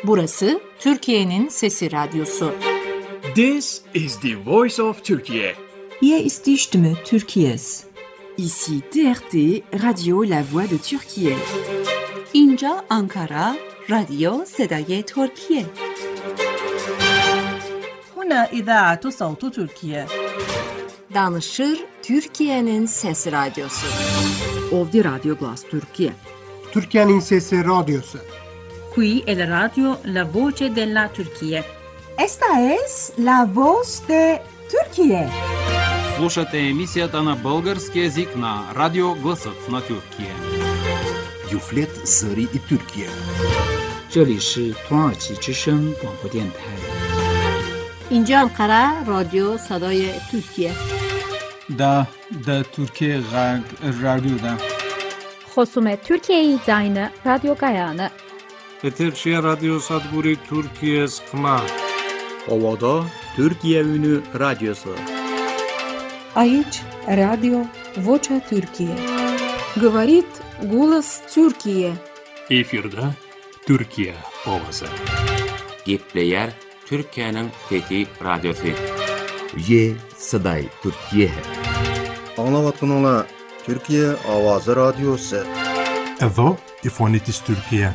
Burası Türkiye'nin Sesi Radyosu. This is the voice of Turkey. Hier ist die Stimme Türkiye's. Ici TRT, Radio La Voix de Türkiye. اینجا آنکارا، رادیو صدای ترکیه. هنا إذاعة صوت تركيا. Danışır Türkiye'nin Sesi Radyosu. Ovdje Radio Glas Türkiye. Türkiye'nin Sesi Radyosu. Qui è la radio La Voce della Turchia. Esta es la voz de Türkiye. Слушате емисията на български език на Радио Гласът на Türkiye. Юфлет Зари и Türkiye. 这里是土耳其之声广播电台。 اینجا انقره رادیو صدای ترکیه. دا Türkiye Radyo'da. خصوم Türkiye Zayne Radyo Gayane. Eterşehir Radyo Sadburi Türkiye Sıkma. Ovada Türkiye Ünü Radyosu. Aici Radio Vocea Türkiye. Говорит голос Türkiye. Efirde Türkiye Ovası. Gepleyer Türkiye'nin Fethi Radyosu. Ye Saday Türkiye. Anlavatın ola Türkiye Avazı Radyosu. Εδώ η φωνή της Τουρκία.